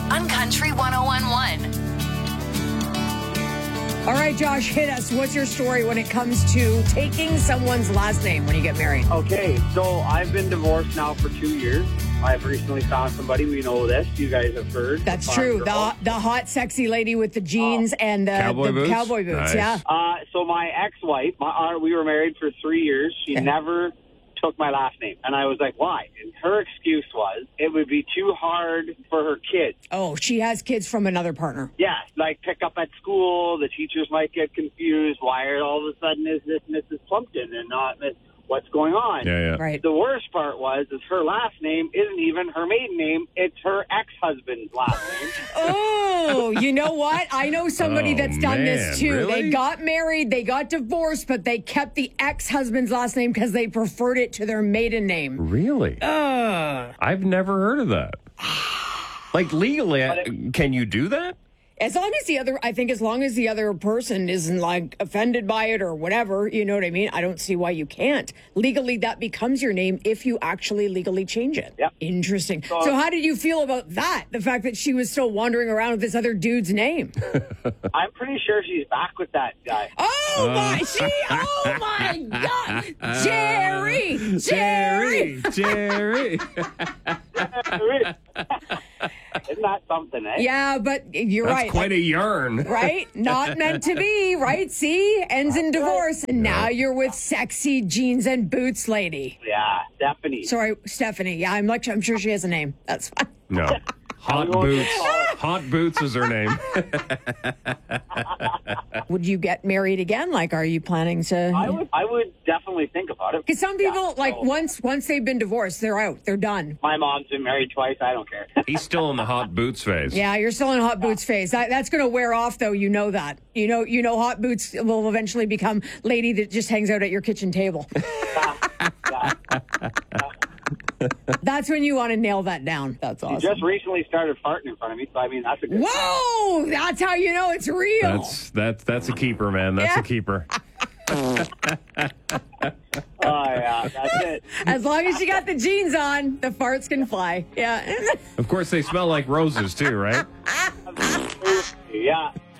on Country 101.1. All right, Josh, hit us. What's your story when it comes to taking someone's last name when you get married? Okay, so I've been divorced now for 2 years. I've recently found somebody. We know this. You guys have heard. That's true. The hot, sexy lady with the jeans and the Cowboy boots? cowboy boots. Nice. Yeah. So my ex-wife, we were married for 3 years. She never took my last name. And I was like, why? And her excuse was it would be too hard for her kids. Oh, she has kids from another partner. Yeah, like pick up at school. The teachers might get confused. Why all of a sudden is this Mrs. Plumpton and not Miss? What's going on? Yeah. Right. The worst part is her last name isn't even her maiden name. It's her ex-husband's last name. Oh, you know what? I know somebody that's done this too. Really? They got married, they got divorced, but they kept the ex-husband's last name because they preferred it to their maiden name. Really? I've never heard of that. Like legally, can you do that? As long as the other person isn't like offended by it or whatever, you know what I mean? I don't see why you can't. Legally, that becomes your name if you actually legally change it. Yep. Interesting. So how did you feel about that? The fact that she was still wandering around with this other dude's name? I'm pretty sure she's back with that guy. Oh my God. Jerry. Isn't that something, eh? Yeah, but you're That's right. quite a yarn. Right? Not meant to be, right? See? Ends in divorce. And now you're with sexy jeans and boots lady. Yeah, Stephanie. Sorry, Stephanie. Yeah, I'm sure she has a name. That's fine. No. Hot Boots. Hot Boots is her name. Would you get married again? Like, are you planning to? I would definitely think about it. Because some people, once they've been divorced, they're out. They're done. My mom's been married twice. I don't care. He's still in the hot boots phase. Yeah, you're still in hot boots phase. That's going to wear off, though. You know that. You know, hot boots will eventually become lady that just hangs out at your kitchen table. That's when you want to nail that down. That's awesome. She just recently started farting in front of me, so I mean that's a good. Whoa! That's how you know it's real. That's a keeper, man. That's a keeper. Oh yeah, that's it. As long as you got the jeans on, the farts can fly. Yeah. Of course, they smell like roses too, right? Yeah.